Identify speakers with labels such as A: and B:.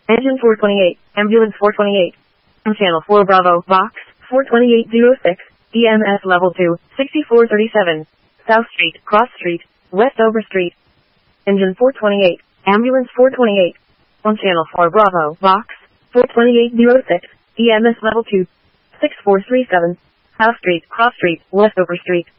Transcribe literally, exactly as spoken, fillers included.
A: Engine four twenty-eight, Ambulance four twenty-eight. On Channel four Bravo, Box four twenty-eight oh six, E M S Level two, sixty-four thirty-seven. South Street, Cross Street, Westover Street. Engine four twenty-eight, Ambulance four twenty-eight. On Channel four Bravo, Box four twenty-eight oh six, E M S Level two, six four three seven. South Street, Cross Street, Westover Street.